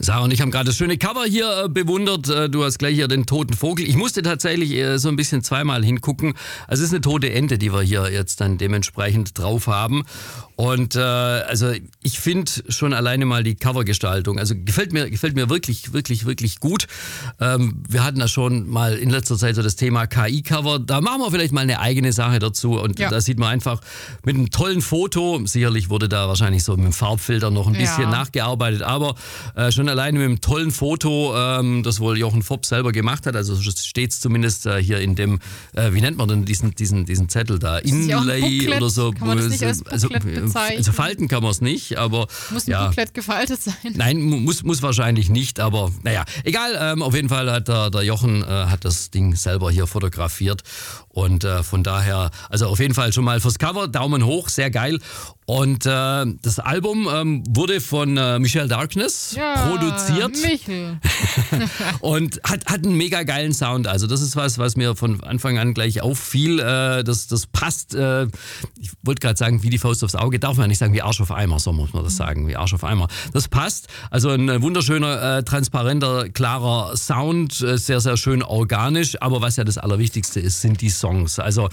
Sarah und ich haben gerade das schöne Cover hier bewundert. Du hast gleich hier den toten Vogel. Ich musste tatsächlich so ein bisschen zweimal hingucken. Also es ist eine tote Ente, die wir hier jetzt dann dementsprechend drauf haben. Und also ich finde schon alleine mal die Covergestaltung, also gefällt mir wirklich, wirklich, wirklich gut. Wir hatten da schon mal in letzter Zeit so das Thema KI-Cover. Da machen wir vielleicht mal eine eigene Sache dazu. Und da sieht man einfach mit einem tollen Foto, sicherlich wurde da wahrscheinlich so mit dem Farbfilter noch ein bisschen nachgearbeitet, aber schon alleine mit einem tollen Foto, das wohl Jochen Fopp selber gemacht hat, also steht es zumindest hier in dem, wie nennt man denn diesen Zettel da? Inlay oder so. Kann man das nicht als Booklet bezeichnen? Also falten kann man es nicht, aber muss ein Booklet gefaltet sein? Nein, muss wahrscheinlich nicht, aber naja, egal, auf jeden Fall hat der Jochen hat das Ding selber hier fotografiert und von daher, also auf jeden Fall schon mal fürs Cover, Daumen hoch, sehr geil. Und das Album wurde von Michelle Darkness produziert. Michel. Und hat einen mega geilen Sound. Also das ist was mir von Anfang an gleich auffiel. Das passt, ich wollte gerade sagen, wie die Faust aufs Auge. Darf man nicht sagen, wie Arsch auf Eimer, so muss man das sagen, wie Arsch auf Eimer. Das passt. Also ein wunderschöner, transparenter, klarer Sound, sehr, sehr schön organisch. Aber was ja das Allerwichtigste ist, sind die Songs. Also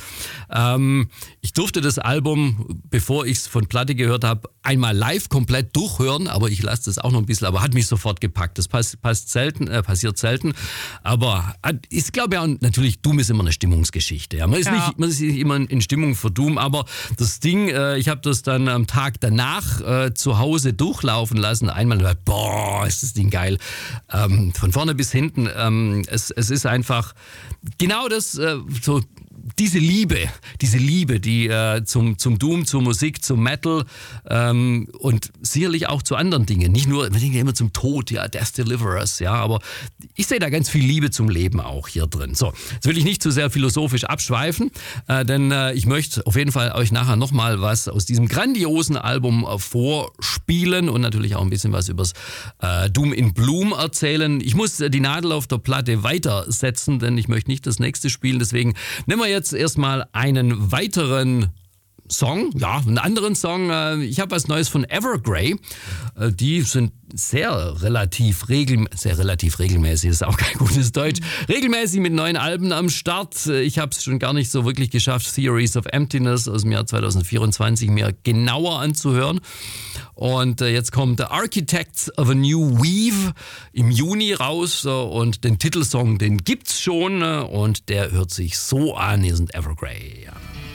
ich durfte das Album, bevor ich es von Platte gehört habe, einmal live komplett durchhören, aber ich lasse das auch noch ein bisschen, aber hat mich sofort gepackt. Das passiert selten, aber ich glaube ja, natürlich, Doom ist immer eine Stimmungsgeschichte. Ja. Man ist nicht immer in Stimmung für Doom, aber das Ding, ich habe das dann am Tag danach zu Hause durchlaufen lassen, einmal und gedacht, boah, ist das Ding geil. Von vorne bis hinten, es ist einfach genau das, so diese Liebe, die zum Doom, zur Musik, zum Metal und sicherlich auch zu anderen Dingen. Nicht nur, wir denken ja immer zum Tod, ja, Death Deliverers, ja, aber ich sehe da ganz viel Liebe zum Leben auch hier drin. So, jetzt will ich nicht zu sehr philosophisch abschweifen, denn ich möchte auf jeden Fall euch nachher nochmal was aus diesem grandiosen Album vorspielen und natürlich auch ein bisschen was übers Doom in Bloom erzählen. Ich muss die Nadel auf der Platte weitersetzen, denn ich möchte nicht das nächste spielen, deswegen nehmen wir jetzt erstmal einen weiteren Song, einen anderen Song. Ich habe was Neues von Evergrey. Die sind sehr relativ regelmäßig, ist auch kein gutes Deutsch, regelmäßig mit neuen Alben am Start. Ich habe es schon gar nicht so wirklich geschafft, Theories of Emptiness aus dem Jahr 2024 mir genauer anzuhören. Und jetzt kommt The Architects of a New Weave im Juni raus und den Titelsong, den gibt's schon und der hört sich so an. Hier sind Evergrey. Ja.